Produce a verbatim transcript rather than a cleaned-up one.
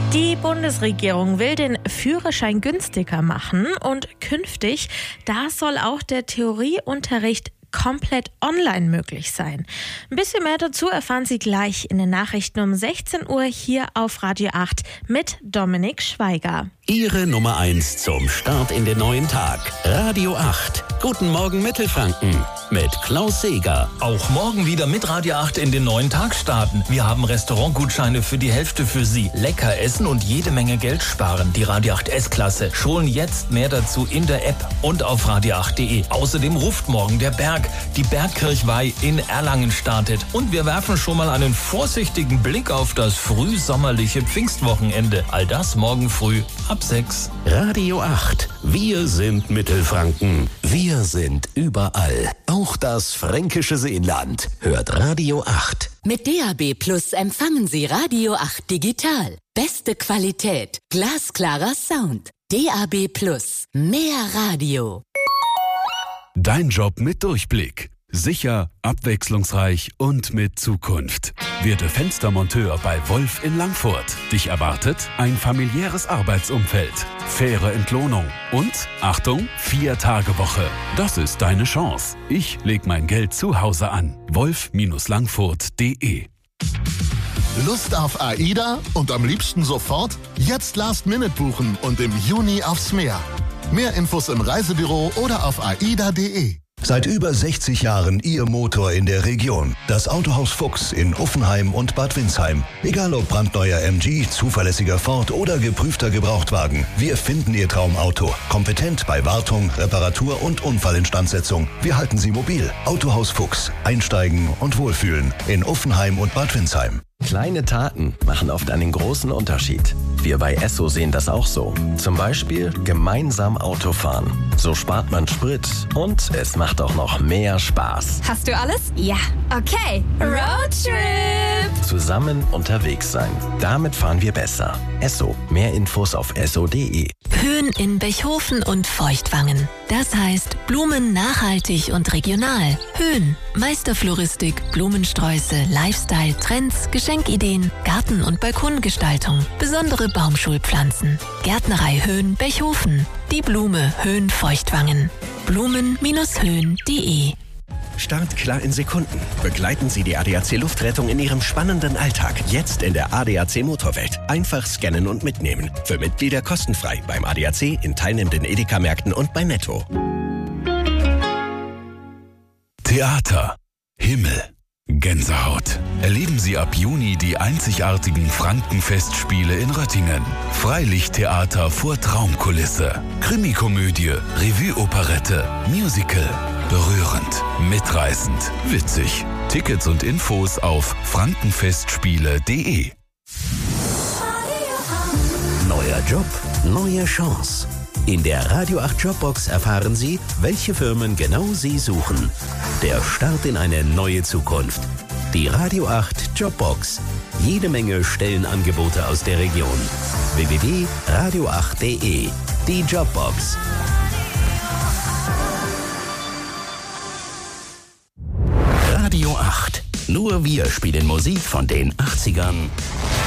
Die Bundesregierung will den Führerschein günstiger machen und künftig, da soll auch der Theorieunterricht komplett online möglich sein. Ein bisschen mehr dazu erfahren Sie gleich in den Nachrichten um sechzehn Uhr hier auf Radio acht mit Dominik Schweiger. Ihre Nummer eins zum Start in den neuen Tag. Radio acht. Guten Morgen Mittelfranken mit Klaus Seeger. Auch morgen wieder mit Radio acht in den neuen Tag starten. Wir haben Restaurantgutscheine für die Hälfte für Sie. Lecker essen und jede Menge Geld sparen. Die Radio acht S-Klasse. Schon jetzt mehr dazu in der App und auf radio acht punkt de. Außerdem ruft morgen der Berg. Die Bergkirchweih in Erlangen startet. Und wir werfen schon mal einen vorsichtigen Blick auf das frühsommerliche Pfingstwochenende. All das morgen früh ab sechs. Radio acht. Wir sind Mittelfranken. Wir sind überall. Auch das fränkische Seenland hört Radio acht. Mit D A B Plus empfangen Sie Radio acht digital. Beste Qualität, glasklarer Sound. D A B Plus. Mehr Radio. Dein Job mit Durchblick. Sicher, abwechslungsreich und mit Zukunft. Werde Fenstermonteur bei Wolf in Langfurt. Dich erwartet ein familiäres Arbeitsumfeld, faire Entlohnung und, Achtung, Vier-Tage-Woche. Das ist deine Chance. Ich leg mein Geld zu Hause an. wolf Langfurt punkt de. Lust auf AIDA und am liebsten sofort? Jetzt Last Minute buchen und im Juni aufs Meer. Mehr Infos im Reisebüro oder auf aida punkt de. Seit über sechzig Jahren Ihr Motor in der Region. Das Autohaus Fuchs in Uffenheim und Bad Windsheim. Egal ob brandneuer M G, zuverlässiger Ford oder geprüfter Gebrauchtwagen. Wir finden Ihr Traumauto. Kompetent bei Wartung, Reparatur und Unfallinstandsetzung. Wir halten Sie mobil. Autohaus Fuchs. Einsteigen und wohlfühlen. In Uffenheim und Bad Windsheim. Kleine Taten machen oft einen großen Unterschied. Wir bei Esso sehen das auch so. Zum Beispiel gemeinsam Auto fahren. So spart man Sprit und es macht auch noch mehr Spaß. Hast du alles? Ja. Okay. Roadtrip! Zusammen unterwegs sein. Damit fahren wir besser. Esso. Mehr Infos auf esso punkt de. Höhen in Bechhofen und Feuchtwangen. Das heißt Blumen nachhaltig und regional. Höhen. Meisterfloristik, Blumensträuße, Lifestyle, Trends, Geschenkideen, Garten- und Balkongestaltung, besondere Baumschulpflanzen. Gärtnerei Höhen Bechhofen. Die Blume Höhen Feuchtwangen. Blumen Höhen punkt de. Start klar in Sekunden. Begleiten Sie die A D A C Luftrettung in Ihrem spannenden Alltag. Jetzt in der A D A C Motorwelt. Einfach scannen und mitnehmen. Für Mitglieder kostenfrei beim A D A C, in teilnehmenden Edeka-Märkten und bei Netto. Theater, Himmel, Gänsehaut. Erleben Sie ab Juni die einzigartigen Frankenfestspiele in Röttingen. Freilichttheater vor Traumkulisse. Krimikomödie, Revue-Operette, Musical. Berührend, mitreißend, witzig. Tickets und Infos auf frankenfestspiele punkt de. Neuer Job, neue Chance. In der Radio acht Jobbox erfahren Sie, welche Firmen genau Sie suchen. Der Start in eine neue Zukunft. Die Radio acht Jobbox. Jede Menge Stellenangebote aus der Region. w w w punkt radio acht punkt de. Die Jobbox. Radio acht. Nur wir spielen Musik von den achtzigern,